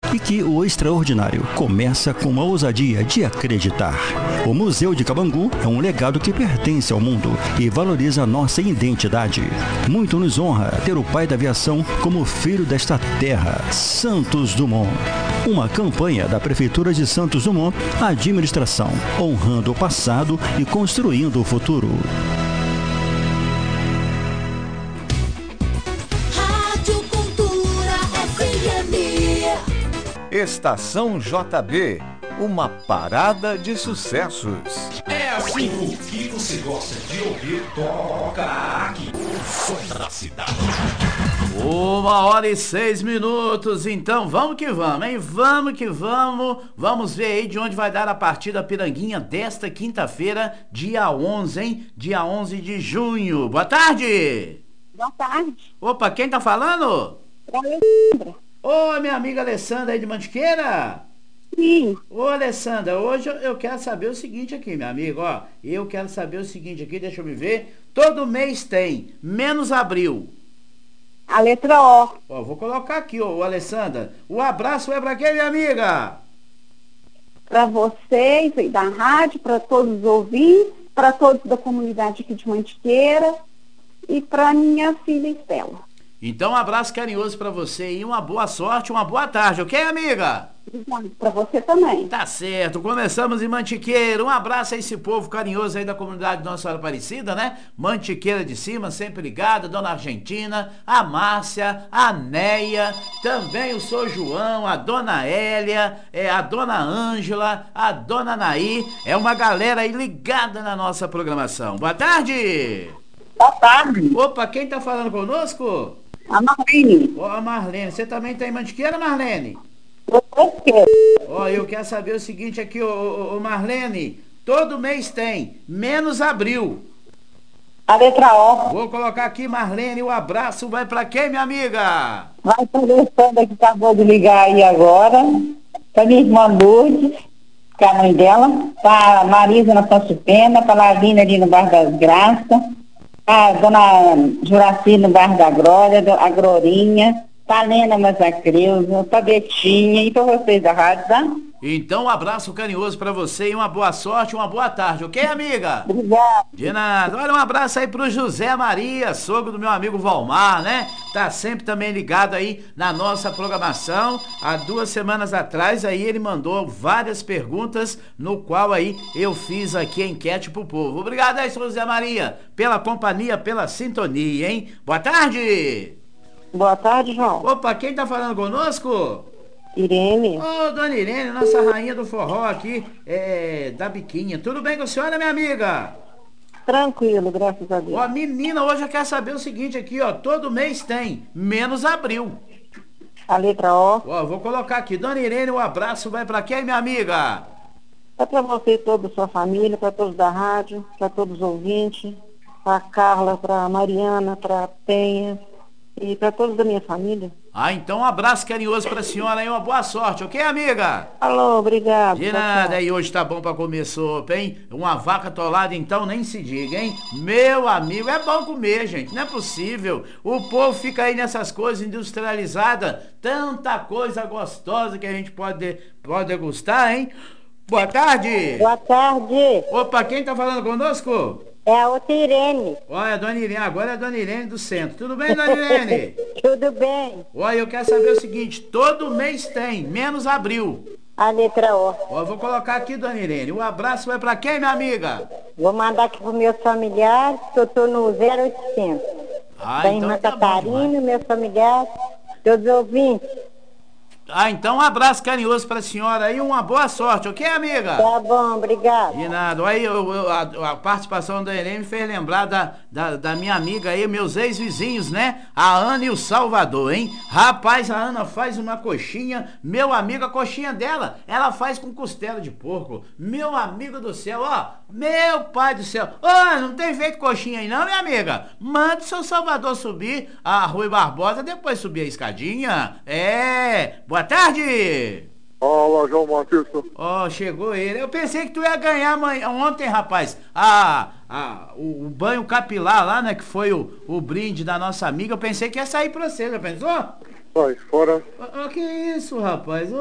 e que o extraordinário começa com a ousadia de acreditar. O Museu de Cabangu é um legado que pertence ao mundo e valoriza a nossa identidade. Muito nos honra ter o pai da aviação como filho desta terra, Santos Dumont. Uma campanha da Prefeitura de Santos Dumont, administração, honrando o passado e construindo o futuro. Rádio Cultura FM. Estação JB, uma parada de sucessos. É assim, o que você gosta de ouvir, toca aqui. O som da cidade. 1h06, então vamos que vamos, hein? Vamos que vamos. Vamos ver aí de onde vai dar a partida Piranguinha desta quinta-feira, dia 11, hein? Dia 11 de junho. Boa tarde! Boa tarde. Opa, quem tá falando? Alessandra. Ô, minha amiga Alessandra aí de Mantiqueira? Sim. Ô, Alessandra, hoje eu quero saber o seguinte aqui, minha amiga, ó. Eu quero saber o seguinte aqui, deixa eu me ver. Todo mês tem, menos abril. A letra O. Ó, vou colocar aqui, ó, Alessandra. O abraço é pra quem, minha amiga? Para vocês aí da rádio, para todos os ouvintes, para todos da comunidade aqui de Mantiqueira e para minha filha Estela. Então, um abraço carinhoso pra você e uma boa sorte, uma boa tarde, ok, amiga? Para você também. Tá certo, começamos em Mantiqueira. Um abraço a esse povo carinhoso aí da comunidade Nossa Senhora Aparecida, né? Mantiqueira de Cima, sempre ligada, Dona Argentina, a Márcia, a Neia, também o Sr. João, a Dona Hélia, a Dona Ângela, a Dona Naí. É uma galera aí ligada na nossa programação. Boa tarde! Boa tarde. Opa, quem tá falando conosco? A Marlene. Ó, a Marlene. Você também tá em Mantiqueira, Marlene? Ó, eu quero saber o seguinte aqui, ô Marlene. Todo mês tem, menos abril. A letra O. Vou colocar aqui, Marlene, o abraço vai pra quem, minha amiga? Vai para a Alessandra que acabou de ligar aí agora. Para minha irmã Lourdes, que é a mãe dela. Para Marisa na Ponte Pena. Para Lavínia ali no Bar das Graças. A Dona Juraci no Bar da Glória, a Glorinha. Para Lena Mazacreuza, para Betinha e para vocês da rádio, tá? Então, um abraço carinhoso pra você e uma boa sorte, uma boa tarde, ok, amiga? Obrigada. De nada. Olha, um abraço aí pro José Maria, sogro do meu amigo Valmar, né? Tá sempre também ligado aí na nossa programação. Há 2 semanas atrás aí ele mandou várias perguntas, no qual aí eu fiz aqui a enquete pro povo. Obrigado aí, seu José Maria, pela companhia, pela sintonia, hein? Boa tarde! Boa tarde, João. Opa, quem tá falando conosco? Irene. Ô, Dona Irene, nossa rainha do forró aqui, da Biquinha. Tudo bem com a senhora, minha amiga? Tranquilo, graças a Deus. Ó, menina, hoje eu quero saber o seguinte aqui, ó. Todo mês tem, menos abril. A letra O. Ó, vou colocar aqui. Dona Irene, o abraço vai pra quem, minha amiga? É para você e toda a sua família, para todos da rádio, para todos os ouvintes, para Carla, para Mariana, para Penha e para todos da minha família. Ah, então um abraço carinhoso pra senhora e uma boa sorte, ok, amiga? Alô, obrigado. De nada, e hoje tá bom pra comer sopa, hein? Uma vaca atolada, então, nem se diga, hein? Meu amigo, é bom comer, gente, não é possível. O povo fica aí nessas coisas industrializadas, tanta coisa gostosa que a gente pode degustar, hein? Boa tarde! Boa tarde. Opa, quem tá falando conosco? É a outra Irene. Olha, a Dona Irene, agora é a Dona Irene do centro. Tudo bem, Dona Irene? Tudo bem. Olha, eu quero saber o seguinte, todo mês tem, menos abril. A letra O. Ó, vou colocar aqui, Dona Irene. O abraço vai pra quem, minha amiga? Vou mandar aqui para meus familiares, que eu tô no 0800. Ah, Da irmã tá bom, Catarina, meus familiares, todos os ouvintes. Ah, então um abraço carinhoso pra senhora e uma boa sorte, ok, amiga? Tá bom, obrigado. De nada. Aí a participação da Irene me fez lembrar da minha amiga aí, meus ex-vizinhos, né? A Ana e o Salvador, hein? Rapaz, a Ana faz uma coxinha, meu amigo, a coxinha dela, ela faz com costela de porco. Meu amigo do céu, ó, meu pai do céu. Ó, não tem feito coxinha aí não, minha amiga? Manda o seu Salvador subir a Rui Barbosa, depois subir a escadinha. Boa tarde! Olá, João Batista. Ó, chegou ele. Eu pensei que tu ia ganhar ontem, rapaz. O banho capilar lá, né? Que foi o brinde da nossa amiga. Eu pensei que ia sair pra você, já pensou? Sai fora. Que isso, rapaz?